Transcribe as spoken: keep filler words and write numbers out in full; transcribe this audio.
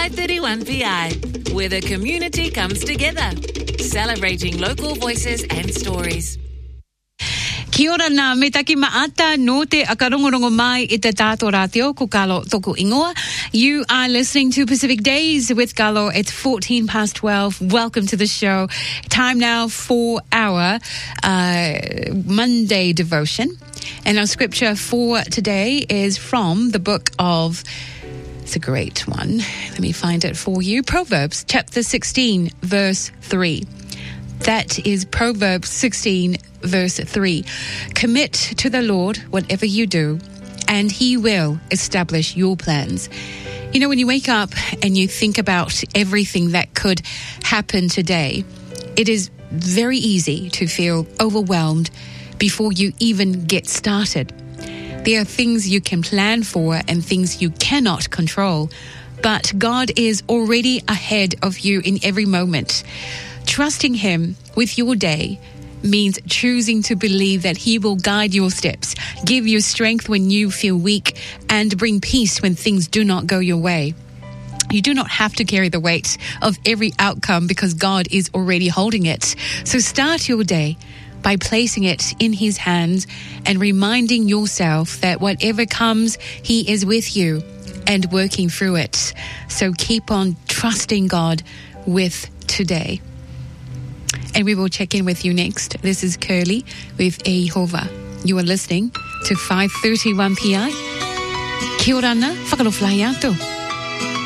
five thirty-one P I, where the community comes together, celebrating local voices and stories. Kia ora nā, me taki maata no te akarongorongo mai I te tātou rātio, ko Kalo toko ingoa. You are listening to Pacific Days with Kalo. It's fourteen past twelve. Welcome to the show. Time now for our uh, Monday devotion. And our scripture for today is from the book of, it's a great one. Let me find it for you. Proverbs chapter sixteen, verse three. That is Proverbs sixteen, verse three. Commit to the Lord whatever you do, and He will establish your plans. You know, when you wake up and you think about everything that could happen today, it is very easy to feel overwhelmed before you even get started. There are things you can plan for and things you cannot control, but God is already ahead of you in every moment. Trusting Him with your day means choosing to believe that He will guide your steps, give you strength when you feel weak, and bring peace when things do not go your way. You do not have to carry the weight of every outcome because God is already holding it. So start your day by placing it in His hands and reminding yourself that whatever comes, He is with you and working through it. So keep on trusting God with today. And we will check in with you next. This is Curly with Ehova. You are listening to five thirty-one P I. Kia ora na, whakaloflai ato.